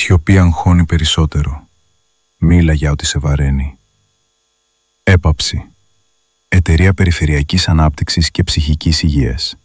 σιωπή αγχώνει περισσότερο. Μίλα για ό,τι σε βαραίνει. Έπαψη. Εταιρεία Περιφερειακής Ανάπτυξης και Ψυχικής Υγείας.